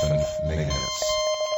MHz.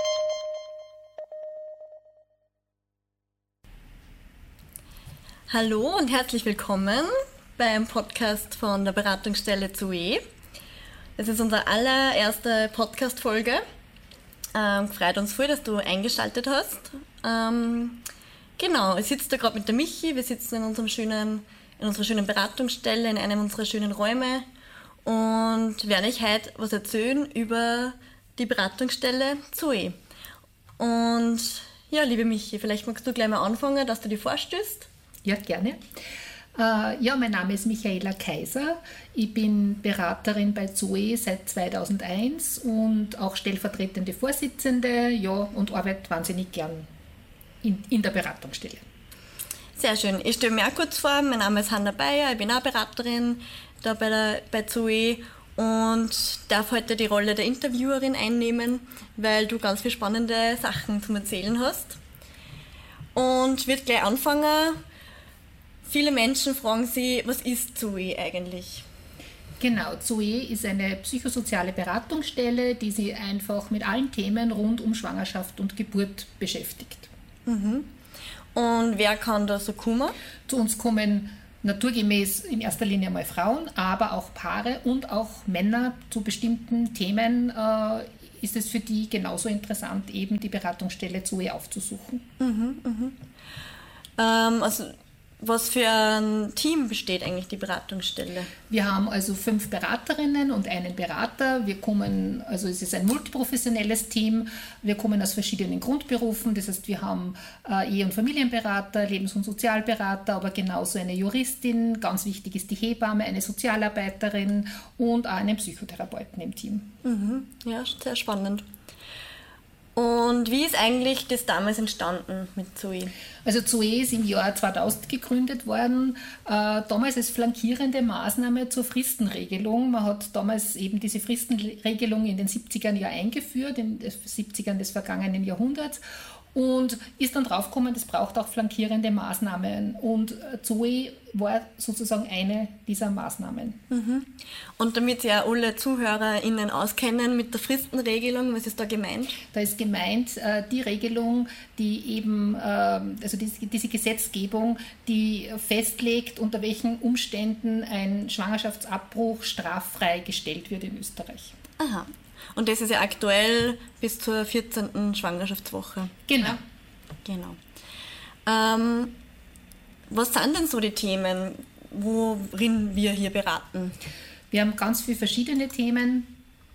Hallo und herzlich willkommen beim Podcast von der Beratungsstelle ZOE. Das ist unsere allererste Podcast-Folge. Freut uns voll, dass du eingeschaltet hast. Genau, ich sitze da gerade mit der Michi. Wir sitzen in unserer schönen Beratungsstelle, in einem unserer schönen Räume und werden euch heute was erzählen über die Beratungsstelle ZOE. Und ja, liebe Michi, vielleicht magst du gleich mal anfangen, dass du dich vorstellst. Ja, gerne. Mein Name ist Michaela Kaiser. Ich bin Beraterin bei ZOE seit 2001 und auch stellvertretende Vorsitzende, und arbeite wahnsinnig gern in der Beratungsstelle. Sehr schön. Ich stelle mir auch kurz vor, mein Name ist Hanna Bayer, ich bin auch Beraterin da bei ZOE und darf heute die Rolle der Interviewerin einnehmen, weil du ganz viele spannende Sachen zum Erzählen hast. Und wird gleich anfangen. Viele Menschen fragen sich, was ist ZOE eigentlich? Genau, ZOE ist eine psychosoziale Beratungsstelle, die sich einfach mit allen Themen rund um Schwangerschaft und Geburt beschäftigt. Mhm. Und wer kann da so kommen? Zu uns kommen naturgemäß in erster Linie mal Frauen, aber auch Paare und auch Männer zu bestimmten Themen. Ist es für die genauso interessant, eben die Beratungsstelle ZOE aufzusuchen. Was für ein Team besteht eigentlich die Beratungsstelle? Wir haben also 5 Beraterinnen und einen Berater. Es ist ein multiprofessionelles Team. Wir kommen aus verschiedenen Grundberufen. Das heißt, wir haben Ehe- und Familienberater, Lebens- und Sozialberater, aber genauso eine Juristin. Ganz wichtig ist die Hebamme, eine Sozialarbeiterin und auch einen Psychotherapeuten im Team. Ja, sehr spannend. Und wie ist eigentlich das damals entstanden mit ZOE? Also ZOE ist im Jahr 2000 gegründet worden, damals als flankierende Maßnahme zur Fristenregelung. Man hat damals eben diese Fristenregelung in den 70er Jahren eingeführt, in den 70ern des vergangenen Jahrhunderts. Und ist dann draufgekommen, das braucht auch flankierende Maßnahmen. Und ZOE war sozusagen eine dieser Maßnahmen. Und damit sich ja alle ZuhörerInnen auskennen mit der Fristenregelung, was ist da gemeint? Da ist gemeint die Regelung, die eben, diese Gesetzgebung, die festlegt, unter welchen Umständen ein Schwangerschaftsabbruch straffrei gestellt wird in Österreich. Aha. Und das ist ja aktuell bis zur 14. Schwangerschaftswoche. Genau. Was sind denn so die Themen, worin wir hier beraten? Wir haben ganz viele verschiedene Themen.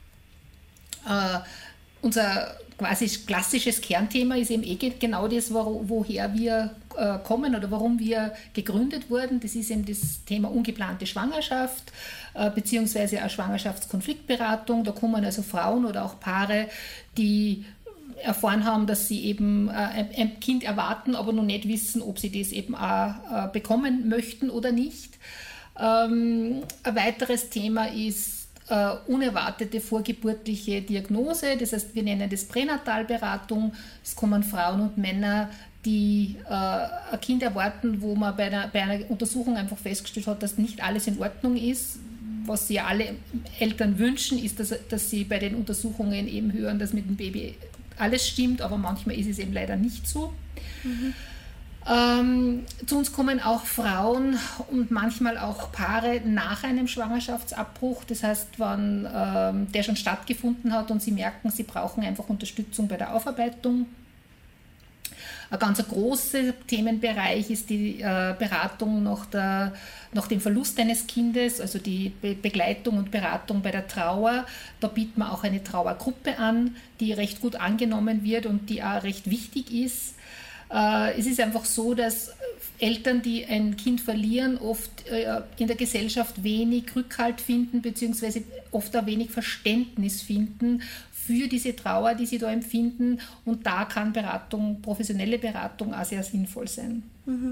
Unser quasi klassisches Kernthema ist eben genau das, woher wir kommen oder warum wir gegründet wurden. Das ist eben das Thema ungeplante Schwangerschaft beziehungsweise auch Schwangerschaftskonfliktberatung. Da kommen also Frauen oder auch Paare, die erfahren haben, dass sie eben ein Kind erwarten, aber noch nicht wissen, ob sie das eben auch bekommen möchten oder nicht. Ein weiteres Thema ist unerwartete vorgeburtliche Diagnose, das heißt, wir nennen das Pränatalberatung. Es kommen Frauen und Männer, die ein Kind erwarten, wo man bei einer Untersuchung einfach festgestellt hat, dass nicht alles in Ordnung ist. Was sich ja alle Eltern wünschen, ist, dass sie bei den Untersuchungen eben hören, dass mit dem Baby alles stimmt, aber manchmal ist es eben leider nicht so. Zu uns kommen auch Frauen und manchmal auch Paare nach einem Schwangerschaftsabbruch. Das heißt, wenn der schon stattgefunden hat und sie merken, sie brauchen einfach Unterstützung bei der Aufarbeitung. Ein ganz großer Themenbereich ist die Beratung nach dem Verlust eines Kindes, also die Begleitung und Beratung bei der Trauer. Da bieten wir auch eine Trauergruppe an, die recht gut angenommen wird und die auch recht wichtig ist. Es ist einfach so, dass Eltern, die ein Kind verlieren, oft in der Gesellschaft wenig Rückhalt finden, beziehungsweise oft auch wenig Verständnis finden für diese Trauer, die sie da empfinden. Und da kann professionelle Beratung auch sehr sinnvoll sein.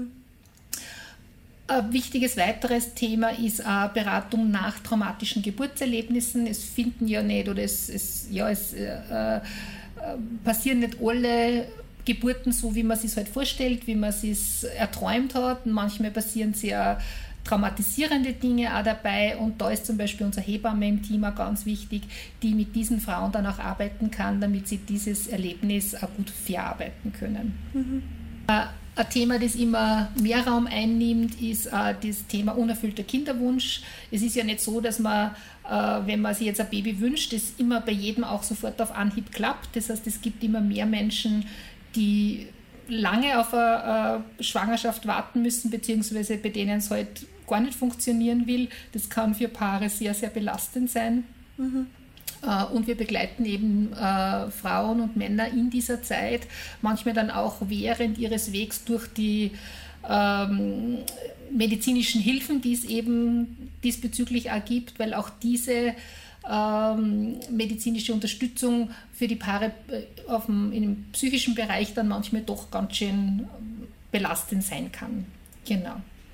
Ein wichtiges weiteres Thema ist auch Beratung nach traumatischen Geburtserlebnissen. Es finden ja nicht, oder es passieren nicht alle Geburten so, wie man es sich halt vorstellt, wie man es sich erträumt hat. Und manchmal passieren sehr traumatisierende Dinge auch dabei, und da ist zum Beispiel unsere Hebamme im Team auch ganz wichtig, die mit diesen Frauen dann auch arbeiten kann, damit sie dieses Erlebnis auch gut verarbeiten können. Ein Thema, das immer mehr Raum einnimmt, ist das Thema unerfüllter Kinderwunsch. Es ist ja nicht so, dass man, wenn man sich jetzt ein Baby wünscht, das immer bei jedem auch sofort auf Anhieb klappt. Das heißt, es gibt immer mehr Menschen, die lange auf eine Schwangerschaft warten müssen, beziehungsweise bei denen es halt gar nicht funktionieren will. Das kann für Paare sehr, sehr belastend sein. Und wir begleiten eben Frauen und Männer in dieser Zeit, manchmal dann auch während ihres Wegs durch die medizinischen Hilfen, die es eben diesbezüglich auch gibt, weil auch diese medizinische Unterstützung für die Paare im psychischen Bereich dann manchmal doch ganz schön belastend sein kann. Genau.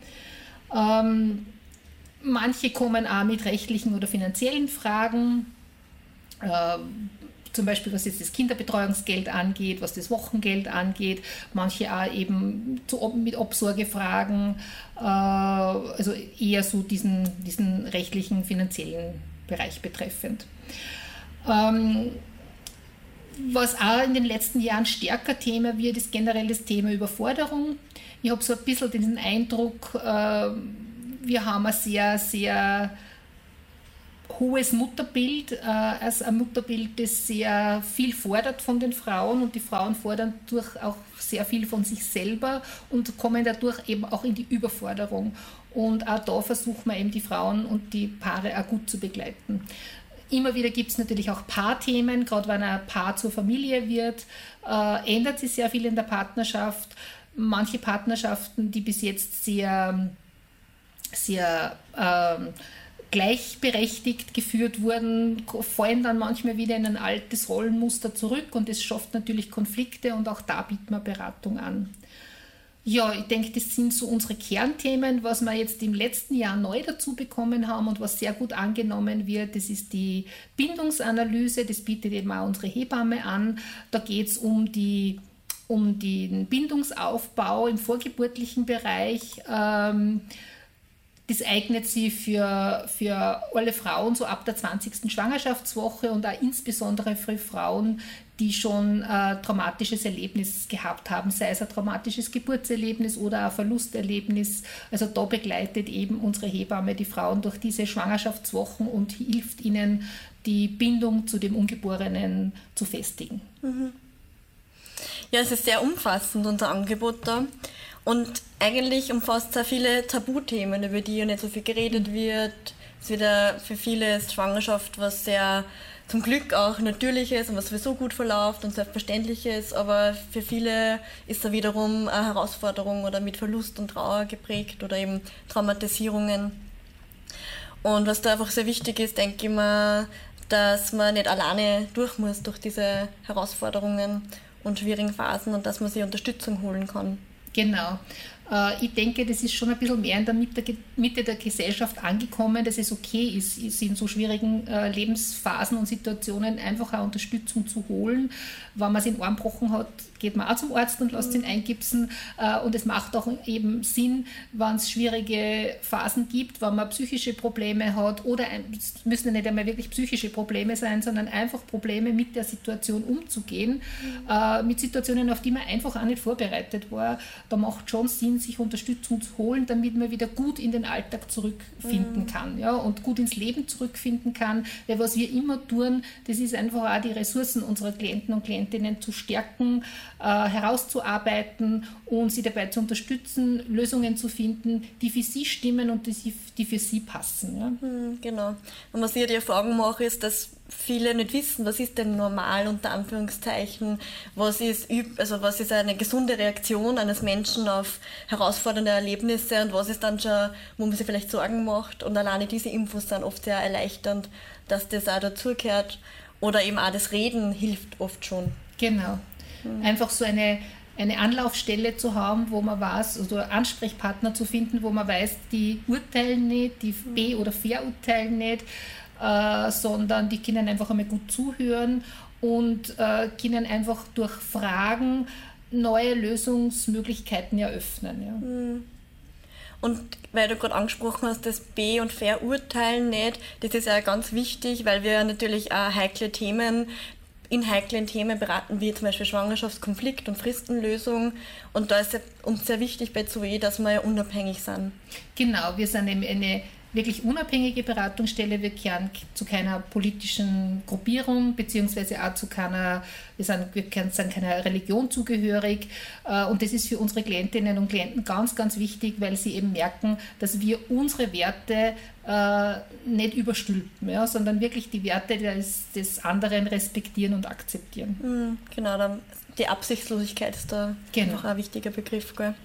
Manche kommen auch mit rechtlichen oder finanziellen Fragen, zum Beispiel was jetzt das Kinderbetreuungsgeld angeht, was das Wochengeld angeht, manche auch eben mit Obsorgefragen, also eher so diesen rechtlichen, finanziellen Bereich betreffend. Was auch in den letzten Jahren stärker Thema wird, ist generell das Thema Überforderung. Ich habe so ein bisschen diesen Eindruck, wir haben ein sehr, sehr hohes Mutterbild, also ein Mutterbild, das sehr viel fordert von den Frauen, und die Frauen fordern durch auch sehr viel von sich selber und kommen dadurch eben auch in die Überforderung. Und auch da versuchen wir eben die Frauen und die Paare auch gut zu begleiten. Immer wieder gibt es natürlich auch Paarthemen, gerade wenn ein Paar zur Familie wird, ändert sich sehr viel in der Partnerschaft. Manche Partnerschaften, die bis jetzt sehr, sehr gleichberechtigt geführt wurden, fallen dann manchmal wieder in ein altes Rollenmuster zurück, und das schafft natürlich Konflikte, und auch da bieten wir Beratung an. Ja, ich denke, das sind so unsere Kernthemen. Was wir jetzt im letzten Jahr neu dazu bekommen haben und was sehr gut angenommen wird, das ist die Bindungsanalyse. Das bietet eben auch unsere Hebamme an. Da geht es um den Bindungsaufbau im vorgeburtlichen Bereich. Das eignet sich für alle Frauen so ab der 20. Schwangerschaftswoche, und auch insbesondere für Frauen, die schon ein traumatisches Erlebnis gehabt haben, sei es ein traumatisches Geburtserlebnis oder ein Verlusterlebnis. Also da begleitet eben unsere Hebamme die Frauen durch diese Schwangerschaftswochen und hilft ihnen, die Bindung zu dem Ungeborenen zu festigen. Ja, es ist sehr umfassend, unser Angebot da. Und eigentlich umfasst es auch viele Tabuthemen, über die ja nicht so viel geredet wird. Es wird ja für viele ist Schwangerschaft was sehr zum Glück auch Natürliches und was sowieso gut verläuft und Selbstverständliches, aber für viele ist da wiederum eine Herausforderung oder mit Verlust und Trauer geprägt oder eben Traumatisierungen. Und was da einfach sehr wichtig ist, denke ich mal, dass man nicht alleine durch muss durch diese Herausforderungen und schwierigen Phasen und dass man sich Unterstützung holen kann. Genau. Ich denke, das ist schon ein bisschen mehr in der Mitte der Gesellschaft angekommen, dass es okay ist, in so schwierigen Lebensphasen und Situationen einfach eine Unterstützung zu holen. Wenn man es in den Arm gebrochen hat, geht man auch zum Arzt und lässt ihn eingipsen. Und es macht auch eben Sinn, wenn es schwierige Phasen gibt, wenn man psychische Probleme hat, oder es müssen ja nicht einmal wirklich psychische Probleme sein, sondern einfach Probleme mit der Situation umzugehen, mit Situationen, auf die man einfach auch nicht vorbereitet war. Da macht schon Sinn, sich Unterstützung zu holen, damit man wieder gut in den Alltag zurückfinden kann, ja, und gut ins Leben zurückfinden kann. Weil was wir immer tun, das ist einfach auch die Ressourcen unserer Klienten und Klientinnen zu stärken, herauszuarbeiten und sie dabei zu unterstützen, Lösungen zu finden, die für sie stimmen und die für sie passen. Ja. Genau. Und was ich die Erfahrung mache, ist, dass viele nicht wissen, was ist denn normal unter Anführungszeichen, was ist eine gesunde Reaktion eines Menschen auf herausfordernde Erlebnisse und was ist dann schon, wo man sich vielleicht Sorgen macht, und alleine diese Infos sind oft sehr erleichternd, dass das auch dazugehört, oder eben auch das Reden hilft oft schon. Genau. Einfach so eine Anlaufstelle zu haben, wo man weiß, oder Ansprechpartner zu finden, wo man weiß, die urteilen nicht, die be- oder verurteilen nicht, sondern die können einfach einmal gut zuhören und können einfach durch Fragen neue Lösungsmöglichkeiten eröffnen. Ja. Und weil du gerade angesprochen hast, das Be- und Verurteilen nicht, das ist ja ganz wichtig, weil wir natürlich auch in heiklen Themen beraten, wie zum Beispiel Schwangerschaftskonflikt und Fristenlösung. Und da ist es uns sehr wichtig bei ZOE, dass wir ja unabhängig sind. Genau, wir sind eine wirklich unabhängige Beratungsstelle. Wir gehören zu keiner politischen Gruppierung, beziehungsweise auch zu keiner Religion zugehörig. Und das ist für unsere Klientinnen und Klienten ganz, ganz wichtig, weil sie eben merken, dass wir unsere Werte nicht überstülpen, ja, sondern wirklich die Werte des anderen respektieren und akzeptieren. Genau, die Absichtslosigkeit ist da einfach ein wichtiger Begriff. Gell?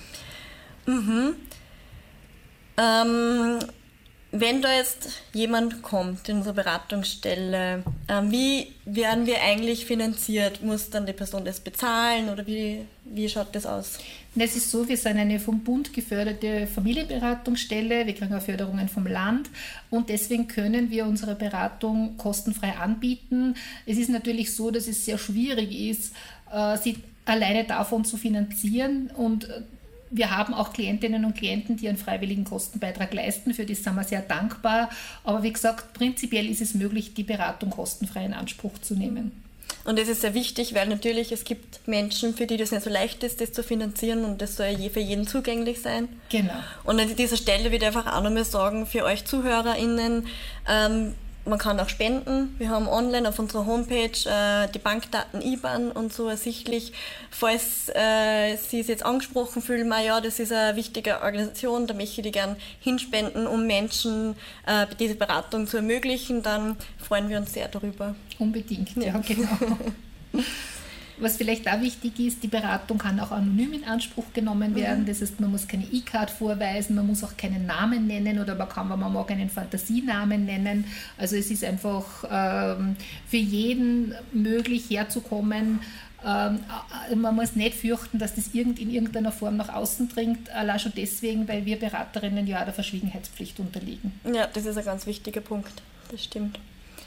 Wenn da jetzt jemand kommt in unsere Beratungsstelle, wie werden wir eigentlich finanziert? Muss dann die Person das bezahlen oder wie schaut das aus? Es ist so, wir sind eine vom Bund geförderte Familienberatungsstelle, wir kriegen auch Förderungen vom Land und deswegen können wir unsere Beratung kostenfrei anbieten. Es ist natürlich so, dass es sehr schwierig ist, sie alleine davon zu finanzieren und wir haben auch Klientinnen und Klienten, die einen freiwilligen Kostenbeitrag leisten. Für das sind wir sehr dankbar. Aber wie gesagt, prinzipiell ist es möglich, die Beratung kostenfrei in Anspruch zu nehmen. Und das ist sehr wichtig, weil natürlich es gibt Menschen, für die das nicht so leicht ist, das zu finanzieren und das soll für jeden zugänglich sein. Genau. Und an dieser Stelle würde ich einfach auch nochmal sagen, für euch ZuhörerInnen, man kann auch spenden. Wir haben online auf unserer Homepage die Bankdaten IBAN und so ersichtlich. Falls Sie es jetzt angesprochen fühlen, ja, das ist eine wichtige Organisation, da möchte ich die gern hinspenden, um Menschen diese Beratung zu ermöglichen, dann freuen wir uns sehr darüber. Unbedingt, ja genau. Was vielleicht auch wichtig ist, die Beratung kann auch anonym in Anspruch genommen werden. Das heißt, man muss keine E-Card vorweisen, man muss auch keinen Namen nennen oder man kann, wenn man mag, einen Fantasienamen nennen. Also es ist einfach für jeden möglich herzukommen. Man muss nicht fürchten, dass das in irgendeiner Form nach außen dringt, allein schon deswegen, weil wir Beraterinnen ja auch der Verschwiegenheitspflicht unterliegen. Ja, das ist ein ganz wichtiger Punkt, das stimmt.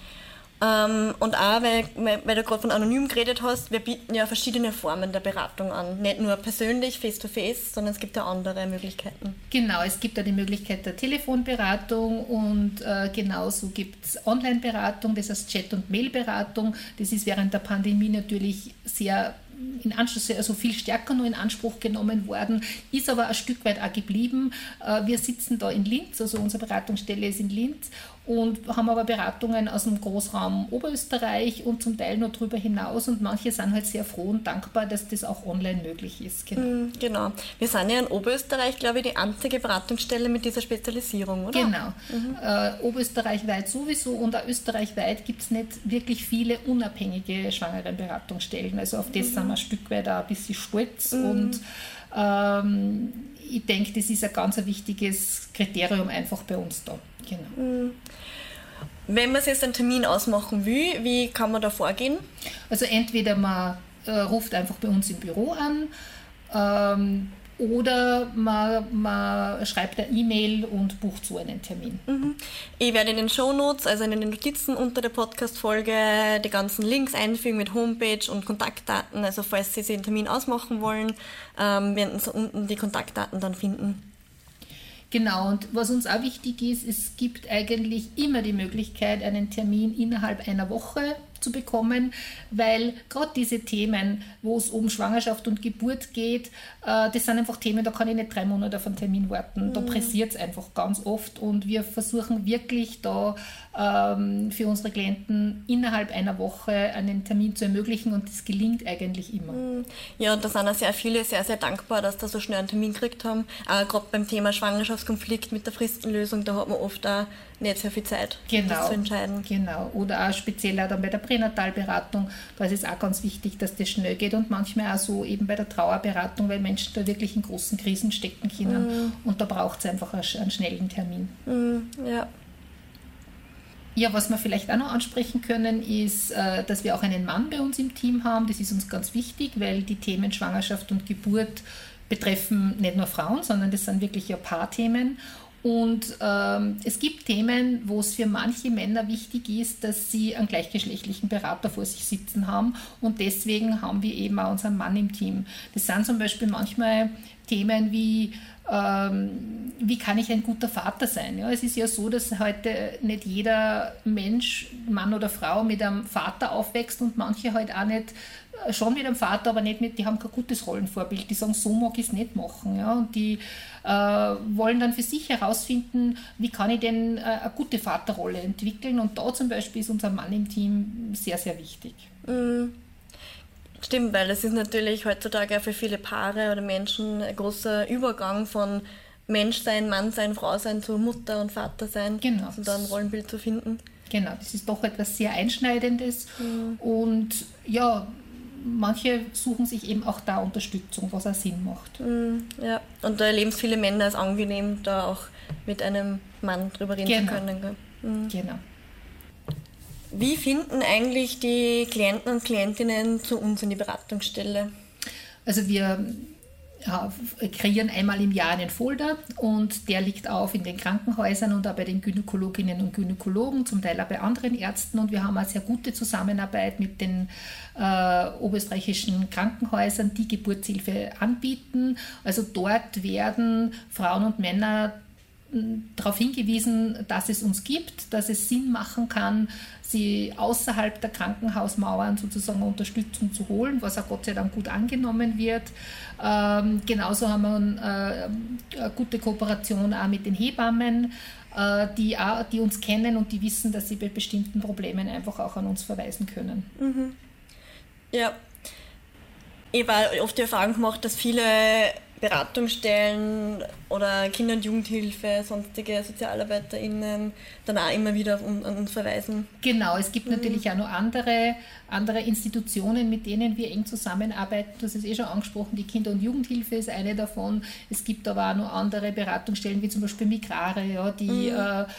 Und auch, weil du gerade von anonym geredet hast, wir bieten ja verschiedene Formen der Beratung an. Nicht nur persönlich, face-to-face, sondern es gibt ja andere Möglichkeiten. Genau, es gibt ja die Möglichkeit der Telefonberatung und genauso gibt es Online-Beratung, das heißt Chat- und Mail-Beratung. Das ist während der Pandemie natürlich sehr also viel stärker nur in Anspruch genommen worden, ist aber ein Stück weit auch geblieben. Wir sitzen da in Linz, also unsere Beratungsstelle ist in Linz und haben aber Beratungen aus dem Großraum Oberösterreich und zum Teil noch darüber hinaus und manche sind halt sehr froh und dankbar, dass das auch online möglich ist. Genau. Wir sind ja in Oberösterreich, glaube ich, die einzige Beratungsstelle mit dieser Spezialisierung, oder? Genau. Oberösterreichweit sowieso und auch österreichweit gibt es nicht wirklich viele unabhängige Schwangerenberatungsstellen. Also auf das sind wir ein Stück weit auch ein bisschen stolz und ich denke, das ist ein ganz wichtiges Kriterium einfach bei uns da. Genau. Wenn man sich jetzt einen Termin ausmachen will, wie kann man da vorgehen? Also entweder man ruft einfach bei uns im Büro an oder man schreibt eine E-Mail und bucht so einen Termin. Ich werde in den Shownotes, also in den Notizen unter der Podcast-Folge, die ganzen Links einfügen mit Homepage und Kontaktdaten. Also falls Sie sich einen Termin ausmachen wollen, werden Sie unten die Kontaktdaten dann finden. Genau, und was uns auch wichtig ist, es gibt eigentlich immer die Möglichkeit, einen Termin innerhalb einer Woche zu bekommen, weil gerade diese Themen, wo es um Schwangerschaft und Geburt geht, das sind einfach Themen, da kann ich nicht 3 Monate auf einen Termin warten. Da pressiert es einfach ganz oft und wir versuchen wirklich da für unsere Klienten innerhalb einer Woche einen Termin zu ermöglichen und das gelingt eigentlich immer. Ja, und da sind auch sehr viele sehr, sehr dankbar, dass da so schnell einen Termin gekriegt haben. Gerade beim Thema Schwangerschaftskonflikt mit der Fristenlösung, da hat man oft auch nicht sehr viel Zeit, das zu entscheiden. Genau, oder auch speziell auch dann bei der Pränatalberatung, da ist es auch ganz wichtig, dass das schnell geht und manchmal auch so eben bei der Trauerberatung, weil Menschen da wirklich in großen Krisen stecken können und da braucht es einfach einen schnellen Termin. Ja. Ja, was wir vielleicht auch noch ansprechen können, ist, dass wir auch einen Mann bei uns im Team haben. Das ist uns ganz wichtig, weil die Themen Schwangerschaft und Geburt betreffen nicht nur Frauen, sondern das sind wirklich ja Paarthemen. Und es gibt Themen, wo es für manche Männer wichtig ist, dass sie einen gleichgeschlechtlichen Berater vor sich sitzen haben. Und deswegen haben wir eben auch unseren Mann im Team. Das sind zum Beispiel manchmal Themen wie wie kann ich ein guter Vater sein? Ja, es ist ja so, dass heute nicht jeder Mensch, Mann oder Frau, mit einem Vater aufwächst und manche halt auch nicht, schon mit einem Vater, aber nicht mit, die haben kein gutes Rollenvorbild, die sagen, so mag ich es nicht machen. Ja? Und die wollen dann für sich herausfinden, wie kann ich denn eine gute Vaterrolle entwickeln, und da zum Beispiel ist unser Mann im Team sehr, sehr wichtig. Stimmt, weil es ist natürlich heutzutage auch für viele Paare oder Menschen ein großer Übergang von Menschsein, Mannsein, Frau sein zu Mutter und Vater sein, genau. Also da ein Rollenbild zu finden. Genau, das ist doch etwas sehr Einschneidendes und ja, manche suchen sich eben auch da Unterstützung, was auch Sinn macht. Ja, und da erleben es viele Männer als angenehm, da auch mit einem Mann drüber reden zu können. Genau. Wie finden eigentlich die Klienten und Klientinnen zu uns in die Beratungsstelle? Also wir kreieren einmal im Jahr einen Folder und der liegt auf in den Krankenhäusern und auch bei den Gynäkologinnen und Gynäkologen, zum Teil auch bei anderen Ärzten, und wir haben eine sehr gute Zusammenarbeit mit den oberösterreichischen Krankenhäusern, die Geburtshilfe anbieten. Also dort werden Frauen und Männer darauf hingewiesen, dass es uns gibt, dass es Sinn machen kann, sie außerhalb der Krankenhausmauern sozusagen Unterstützung zu holen, was auch Gott sei Dank gut angenommen wird. Genauso haben wir eine gute Kooperation auch mit den Hebammen, die uns kennen und die wissen, dass sie bei bestimmten Problemen einfach auch an uns verweisen können. Ja, ich habe oft die Erfahrung gemacht, dass viele Beratungsstellen oder Kinder- und Jugendhilfe, sonstige SozialarbeiterInnen dann auch immer wieder an uns verweisen. Genau, es gibt natürlich auch noch andere Institutionen, mit denen wir eng zusammenarbeiten. Du hast es schon angesprochen, die Kinder- und Jugendhilfe ist eine davon. Es gibt aber auch noch andere Beratungsstellen, wie zum Beispiel Migrare, ja, die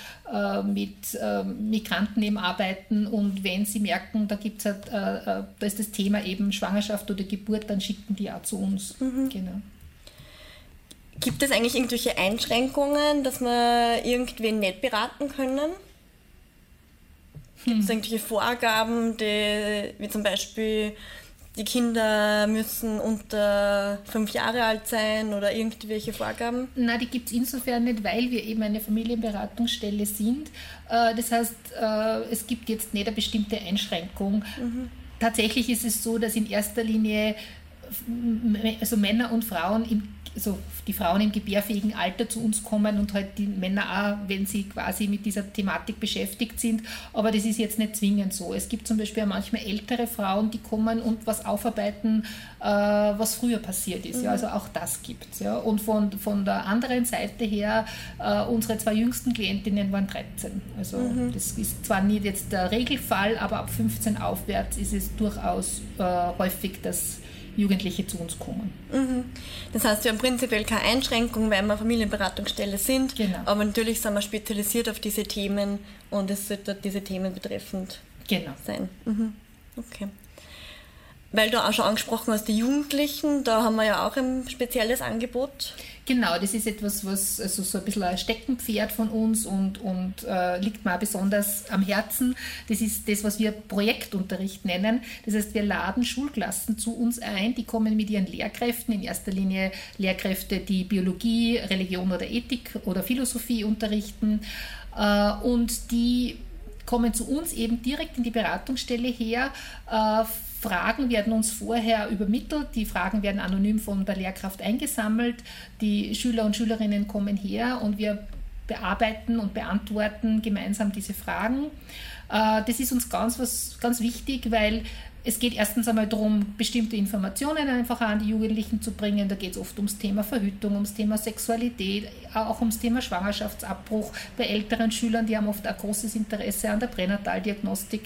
mit Migranten eben arbeiten, und wenn sie merken, da ist das Thema eben Schwangerschaft oder Geburt, dann schicken die auch zu uns. Genau. Gibt es eigentlich irgendwelche Einschränkungen, dass wir irgendwen nicht beraten können? Gibt es irgendwelche Vorgaben, wie zum Beispiel die Kinder müssen unter 5 Jahre alt sein oder irgendwelche Vorgaben? Nein, die gibt es insofern nicht, weil wir eben eine Familienberatungsstelle sind. Das heißt, es gibt jetzt nicht eine bestimmte Einschränkung. Tatsächlich ist es so, dass in erster Linie also Männer und Frauen also die Frauen im gebärfähigen Alter zu uns kommen und halt die Männer auch, wenn sie quasi mit dieser Thematik beschäftigt sind. Aber das ist jetzt nicht zwingend so. Es gibt zum Beispiel auch manchmal ältere Frauen, die kommen und was aufarbeiten, was früher passiert ist. Ja, also auch das gibt es. Ja. Und von der anderen Seite her, unsere 2 jüngsten Klientinnen waren 13. Also das ist zwar nicht jetzt der Regelfall, aber ab 15 aufwärts ist es durchaus häufig, dass Jugendliche zu uns kommen. Das heißt, wir haben prinzipiell keine Einschränkung, weil wir Familienberatungsstelle sind, genau. Aber natürlich sind wir spezialisiert auf diese Themen und es sollte diese Themen betreffend sein. Okay. Weil du auch schon angesprochen hast, die Jugendlichen, da haben wir ja auch ein spezielles Angebot. Genau, das ist etwas, was also so ein bisschen ein Steckenpferd von uns und liegt mir auch besonders am Herzen. Das ist das, was wir Projektunterricht nennen. Das heißt, wir laden Schulklassen zu uns ein, die kommen mit ihren Lehrkräften, in erster Linie Lehrkräfte, die Biologie, Religion oder Ethik oder Philosophie unterrichten, und die kommen zu uns eben direkt in die Beratungsstelle her. Fragen werden uns vorher übermittelt, die Fragen werden anonym von der Lehrkraft eingesammelt, die Schüler und Schülerinnen kommen her und wir bearbeiten und beantworten gemeinsam diese Fragen. Das ist uns ganz wichtig, weil es geht erstens einmal darum, bestimmte Informationen einfach an die Jugendlichen zu bringen. Da geht es oft ums Thema Verhütung, ums Thema Sexualität, auch ums Thema Schwangerschaftsabbruch. Bei älteren Schülern, die haben oft ein großes Interesse an der Pränataldiagnostik.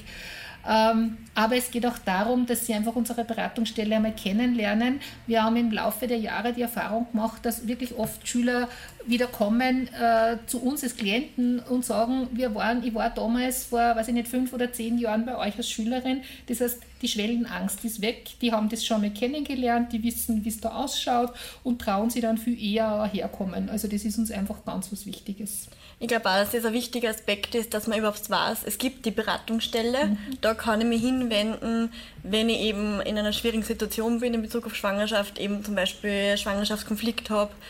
Aber es geht auch darum, dass sie einfach unsere Beratungsstelle einmal kennenlernen. Wir haben im Laufe der Jahre die Erfahrung gemacht, dass wirklich oft Schüler wieder kommen zu uns als Klienten und sagen, ich war damals vor, 5 oder 10 Jahren bei euch als Schülerin. Das heißt, die Schwellenangst ist weg, die haben das schon mal kennengelernt, die wissen, wie es da ausschaut und trauen sich dann viel eher herkommen. Also das ist uns einfach ganz was Wichtiges. Ich glaube auch, dass das ein wichtiger Aspekt ist, dass man überhaupt weiß, es gibt die Beratungsstelle, da kann ich mich hinwenden, wenn ich eben in einer schwierigen Situation bin in Bezug auf Schwangerschaft, eben zum Beispiel Schwangerschaftskonflikt habe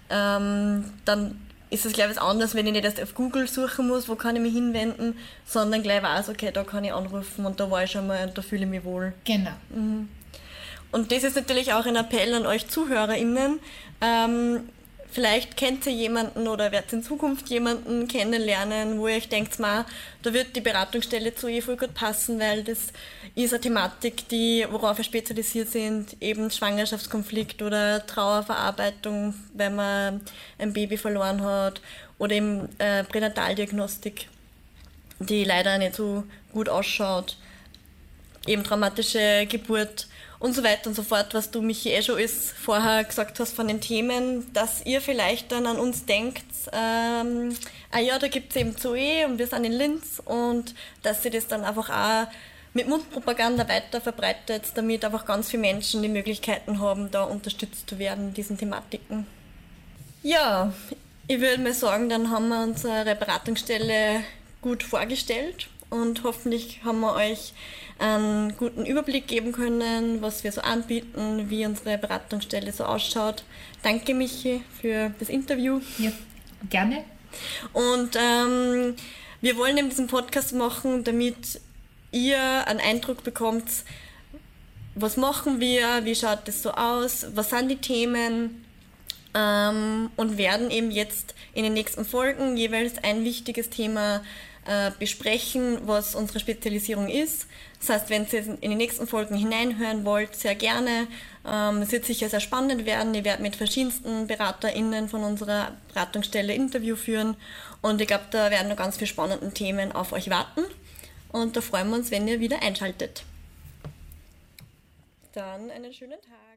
dann ist es gleich was anderes, wenn ich nicht erst auf Google suchen muss, wo kann ich mich hinwenden, sondern gleich weiß, okay, da kann ich anrufen und da war ich schon mal und da fühle ich mich wohl. Genau. Und das ist natürlich auch ein Appell an euch ZuhörerInnen. Vielleicht kennt ihr jemanden oder werdet in Zukunft jemanden kennenlernen, wo ihr euch denkt, da wird die Beratungsstelle zu ihr voll gut passen, weil das ist eine Thematik, worauf wir spezialisiert sind, eben Schwangerschaftskonflikt oder Trauerverarbeitung, wenn man ein Baby verloren hat, oder eben Pränataldiagnostik, die leider nicht so gut ausschaut, eben traumatische Geburt und so weiter und so fort, was du, Michi, schon alles vorher gesagt hast von den Themen, dass ihr vielleicht dann an uns denkt, da gibt es eben Zoe und wir sind in Linz, und dass ihr das dann einfach auch mit Mundpropaganda weiter verbreitet, damit einfach ganz viele Menschen die Möglichkeiten haben, da unterstützt zu werden in diesen Thematiken. Ja, ich würde mal sagen, dann haben wir unsere Beratungsstelle gut vorgestellt und hoffentlich haben wir euch einen guten Überblick geben können, was wir so anbieten, wie unsere Beratungsstelle so ausschaut. Danke, Michi, für das Interview. Ja, gerne. Und wir wollen eben diesen Podcast machen, damit ihr einen Eindruck bekommt, was machen wir, wie schaut das so aus, was sind die Themen, und werden eben jetzt in den nächsten Folgen jeweils ein wichtiges Thema besprechen, was unsere Spezialisierung ist. Das heißt, wenn ihr in die nächsten Folgen hineinhören wollt, sehr gerne. Es wird sicher sehr spannend werden. Ich werde mit verschiedensten BeraterInnen von unserer Beratungsstelle Interview führen, und ich glaube, da werden noch ganz viele spannende Themen auf euch warten, und da freuen wir uns, wenn ihr wieder einschaltet. Dann einen schönen Tag.